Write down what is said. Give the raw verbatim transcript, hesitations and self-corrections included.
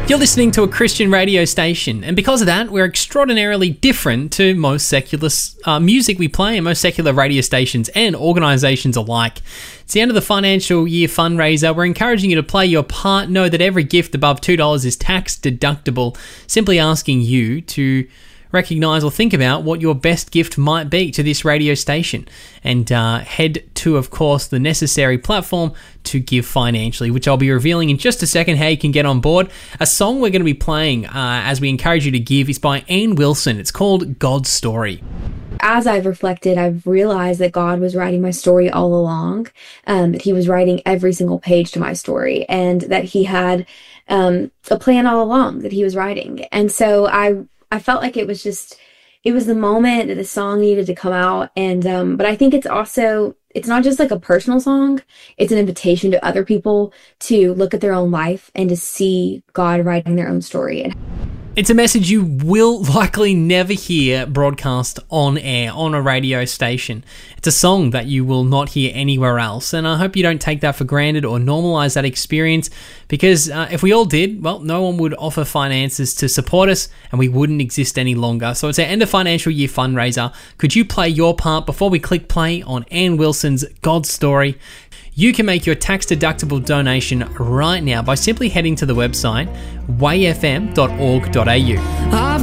You're listening to a Christian radio station, and because of that, we're extraordinarily different to most secular uh, music we play and most secular radio stations and organisations alike. It's the end of the financial year fundraiser. We're encouraging you to play your part. Know that every gift above two dollars is tax deductible. Simply asking you to recognise or think about what your best gift might be to this radio station, and uh, head to, of course, the necessary platform to give financially, which I'll be revealing in just a second how you can get on board. A song we're going to be playing uh, as we encourage you to give is by Ann Wilson. It's called God's Story. As I've reflected, I've realized that God was writing my story all along, um, that he was writing every single page to my story, and that he had um, a plan all along that he was writing. And so I I felt like it was just, it was the moment that the song needed to come out. And, um, but I think it's also, it's not just like a personal song. It's an invitation to other people to look at their own life and to see God writing their own story. And it's a message you will likely never hear broadcast on air, on a radio station. It's a song that you will not hear anywhere else, and I hope you don't take that for granted or normalise that experience, because uh, if we all did, well, no one would offer finances to support us, and we wouldn't exist any longer. So it's our end of financial year fundraiser. Could you play your part before we click play on Ann Wilson's God's Story? You can make your tax-deductible donation right now by simply heading to the website way f m dot org dot a u.